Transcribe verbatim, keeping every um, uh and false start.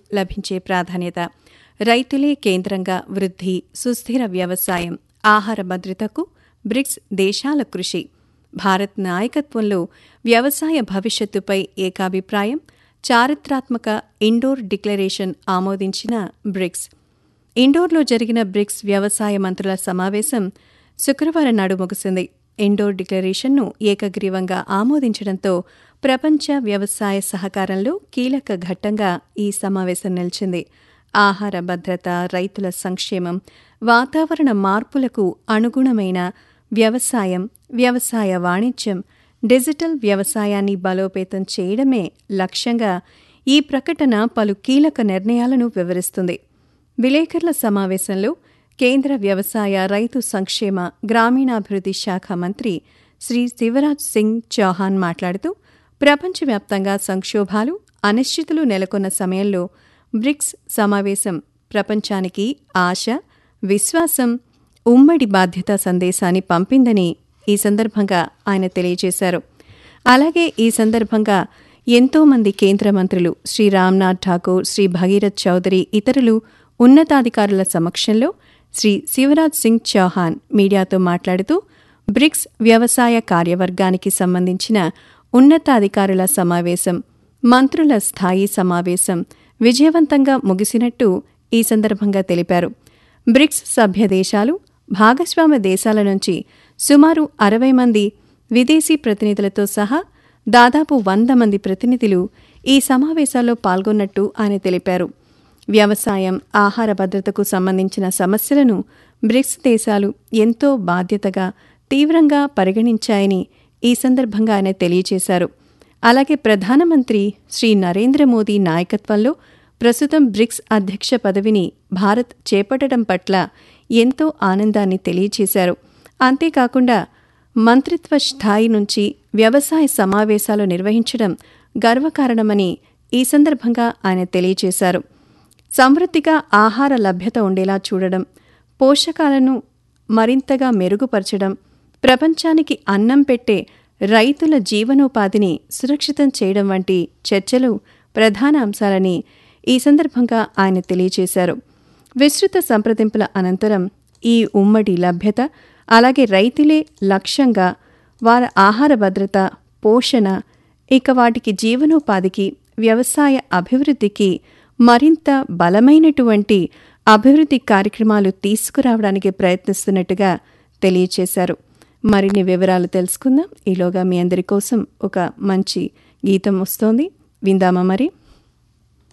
లభించే ప్రాధాన్యత, రైతులే కేంద్రంగా వృద్ధి, సుస్థిర వ్యవసాయం, ఆహార భద్రతకు బ్రిక్స్ దేశాల కృషి, భారత్ నాయకత్వంలో వ్యవసాయ భవిష్యత్తుపై ఏకాభిప్రాయం, చారిత్రాత్మక ఇండోర్ డిక్లరేషన్ ఆమోదించిన బ్రిక్స్. ఇండోర్లో జరిగిన బ్రిక్స్ వ్యవసాయ మంత్రుల సమావేశం శుక్రవారం నాడు ముగిసింది. ఇండోర్ డిక్లరేషన్ను ఏకగ్రీవంగా ఆమోదించడంతో ప్రపంచ వ్యవసాయ సహకారంలో కీలక ఘట్టంగా ఈ సమావేశం నిలిచింది. ఆహార భద్రత, రైతుల సంక్షేమం, వాతావరణ మార్పులకు అనుగుణమైన వ్యవసాయం, వ్యవసాయ వాణిజ్యం, డిజిటల్ వ్యవసాయాన్ని బలోపేతం చేయడమే లక్ష్యంగా ఈ ప్రకటన పలు కీలక నిర్ణయాలను వివరిస్తుంది. విలేకరుల సమావేశంలో కేంద్ర వ్యవసాయ, రైతు సంక్షేమ, గ్రామీణాభివృద్ధి శాఖ మంత్రి శ్రీ శివరాజ్ సింగ్ చౌహాన్ మాట్లాడుతూ, ప్రపంచవ్యాప్తంగా సంక్షోభాలు, అనిశ్చితులు నెలకొన్న సమయంలో బ్రిక్స్ సమావేశం ప్రపంచానికి ఆశ, విశ్వాసం, ఉమ్మడి బాధ్యత సందేశాన్ని పంపిందని ఈ సందర్భంగా ఆయన తెలియజేశారు. అలాగే ఈ సందర్భంగా ఎంతోమంది కేంద్ర మంత్రులు శ్రీ రామ్నాథ్ ఠాకూర్, శ్రీ భగీరథ్ చౌదరి, ఇతరులు ఉన్నతాధికారుల సమక్షంలో శ్రీ శివరాజ్ సింగ్ చౌహాన్ మీడియాతో మాట్లాడుతూ, బ్రిక్స్ వ్యవసాయ కార్యవర్గానికి సంబంధించిన ఉన్నతాధికారుల సమావేశం, మంత్రుల స్థాయి సమావేశం విజయవంతంగా ముగిసినట్టు ఈ సందర్భంగా తెలిపారు. బ్రిక్స్ సభ్య దేశాలు, భాగస్వామ్య దేశాల నుంచి సుమారు అరవై మంది విదేశీ ప్రతినిధులతో సహా దాదాపు వంద మంది ప్రతినిధులు ఈ సమావేశాల్లో పాల్గొన్నట్టు ఆయన తెలిపారు. వ్యవసాయం, ఆహార భద్రతకు సంబంధించిన సమస్యలను బ్రిక్స్ దేశాలు ఎంతో బాధ్యతగా, తీవ్రంగా పరిగణించాయని ఈ సందర్భంగా ఆయన తెలియజేశారు. అలాగే ప్రధానమంత్రి శ్రీ నరేంద్ర మోదీ నాయకత్వంలో ప్రస్తుతం బ్రిక్స్ అధ్యక్ష పదవిని భారత్ చేపట్టడం పట్ల ఎంతో ఆనందాన్ని తెలియజేశారు. అంతేకాకుండా మంత్రిత్వ స్థాయి నుంచి వ్యవసాయ సమావేశాలు నిర్వహించడం గర్వకారణమని ఈ సందర్భంగా ఆయన తెలియజేశారు. సమృద్ధిగా ఆహార లభ్యత ఉండేలా చూడడం, పోషకాలను మరింతగా మెరుగుపరచడం, ప్రపంచానికి అన్నం పెట్టే రైతుల జీవనోపాధిని సురక్షితం చేయడం వంటి చర్చలు ప్రధాన అంశాలని ఈ సందర్భంగా ఆయన తెలియజేశారు. విస్తృత సంప్రదింపుల అనంతరం ఈ ఉమ్మడి లభ్యత, అలాగే రైతులే లక్ష్యంగా వారి ఆహార భద్రత, పోషణ, ఇక వాటికి జీవనోపాధికి, వ్యవసాయ అభివృద్ధికి మరింత బలమైనటువంటి అభివృద్ధి కార్యక్రమాలు తీసుకురావడానికి ప్రయత్నిస్తున్నట్టుగా తెలియచేశారు. మరిన్ని వివరాలు తెలుసుకుందాం. ఈలోగా మీ అందరి కోసం ఒక మంచి గీతం వస్తోంది, విందామా మరి.